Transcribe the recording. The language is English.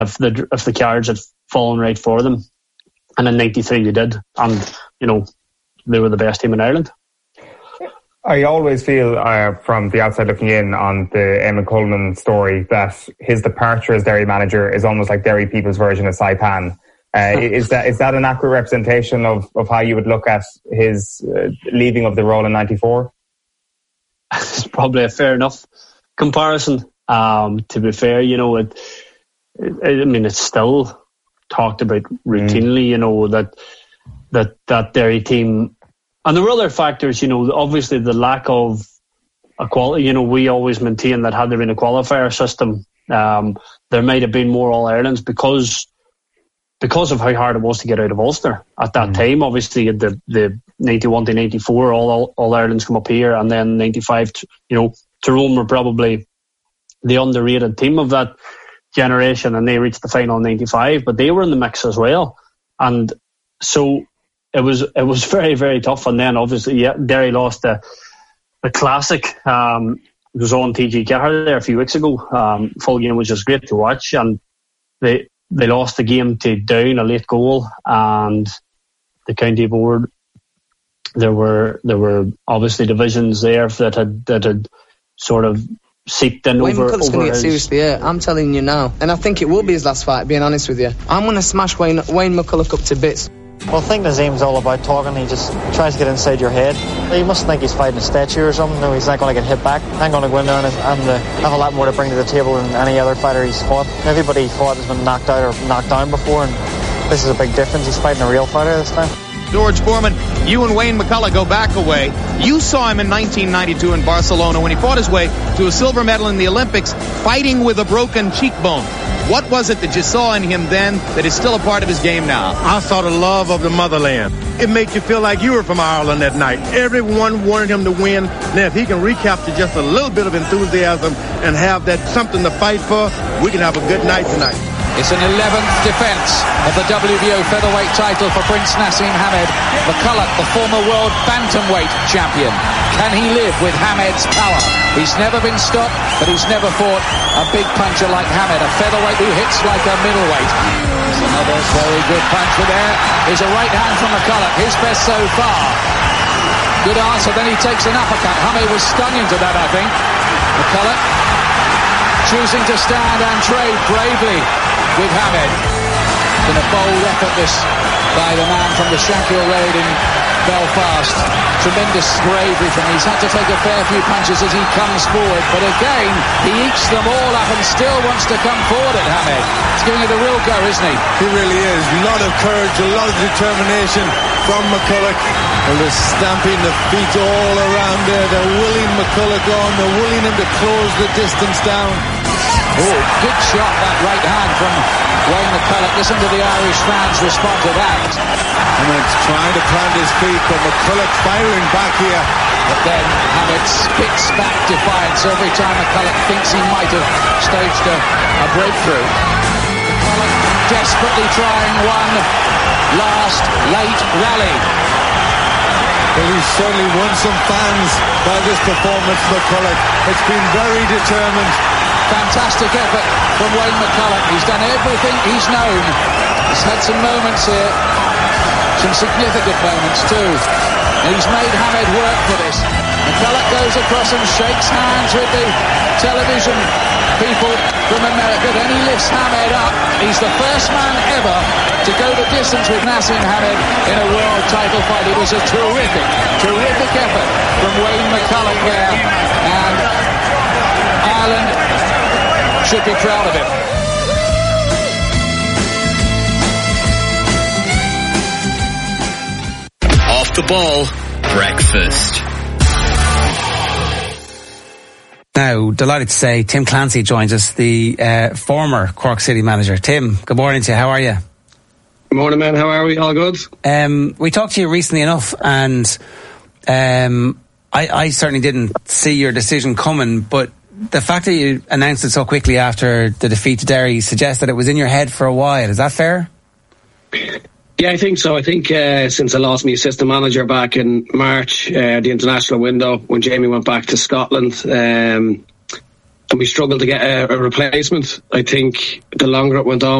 if the cards had fallen right for them. And in 93 they did, and they were the best team in Ireland. I always feel from the outside looking in on the Eamon Coleman story that his departure as Derry manager is almost like Derry people's version of Saipan. Is that an accurate representation of how you would look at his leaving of the role in 94? It's probably a fair enough comparison. To be fair, it's still talked about routinely, that Derry team. And there were other factors, obviously the lack of equality. We always maintain that had there been a qualifier system, there might have been more All-Irelands because of how hard it was to get out of Ulster at that time. Obviously, the 91 to 94, all Irelands come up here, and then 95, Tyrone were probably the underrated team of that generation, and they reached the final in 95, but they were in the mix as well. And so it was very, very tough. And then obviously, Derry lost the classic. It was on TG Kelleher there a few weeks ago. Full game, which was great to watch, and they lost the game to Down, a late goal, and the county board. There were obviously divisions there that had sort of seeped in Wayne over. McCulloch's going to get seriously hurt. I'm telling you now, and I think it will be his last fight. Being honest with you, I'm going to smash Wayne McCulloch up to bits. Well, I think Nazim's all about talking. He just tries to get inside your head. He must think he's fighting a statue or something. No, he's not going to get hit back. I'm going to go in there and have a lot more to bring to the table than any other fighter he's fought. Everybody he fought has been knocked out or knocked down before, and this is a big difference. He's fighting a real fighter this time. George Foreman, you and Wayne McCulloch go back a way. You saw him in 1992 in Barcelona when he fought his way to a silver medal in the Olympics, fighting with a broken cheekbone. What was it that you saw in him then that is still a part of his game now? I saw the love of the motherland. It made you feel like you were from Ireland that night. Everyone wanted him to win. Now, if he can recapture just a little bit of enthusiasm and have that something to fight for, we can have a good night tonight. It's an 11th defence of the WBO featherweight title for Prince Naseem Hamed. McCulloch, the former world bantamweight champion. Can he live with Hamed's power? He's never been stopped, but he's never fought a big puncher like Hamed, a featherweight who hits like a middleweight. There's another very good punch, but there is a right hand from McCulloch, his best so far. Good answer, then he takes an uppercut. Hamed was stung into that, I think. McCulloch choosing to stand and trade bravely with Hamed. It's been a bold effort this by the man from the Shankill Road in Belfast. Tremendous bravery from him. He's had to take a fair few punches as he comes forward, but again he eats them all up and still wants to come forward at Hamed. He's giving it a real go, isn't he? He really is. A lot of courage, a lot of determination from McCulloch. And they're stamping the feet all around there. They're willing McCulloch on. They're willing him to close the distance down. Oh, good shot, that right hand from Wayne McCulloch. Listen to the Irish fans respond to that. And it's trying to plant his feet, but McCulloch firing back here. But then Hamed spits back defiance every time McCulloch thinks he might have staged a breakthrough. McCulloch desperately trying one last late rally. Well, he's certainly won some fans by this performance, McCulloch. It's been very determined. Fantastic effort from Wayne McCulloch. He's done everything he's known. He's had some moments here, some significant moments too. And he's made Hamed work for this. McCulloch goes across and shakes hands with the television people from America. Then he lifts Hamed up. He's the first man ever to go the distance with Naseem Hamed in a world title fight. It was a terrific effort from Wayne McCulloch there. And Ireland should be proud of him. Off the ball, breakfast. Now, delighted to say Tim Clancy joins us, the former Cork City manager. Tim, good morning to you. How are you? Good morning, man. How are we? All good? We talked to you recently enough, and I certainly didn't see your decision coming, but the fact that you announced it so quickly after the defeat to Derry suggests that it was in your head for a while. Is that fair? Yeah, I think so. I think since I lost my assistant manager back in March, the international window, when Jamie went back to Scotland, and we struggled to get a replacement. I think the longer it went on,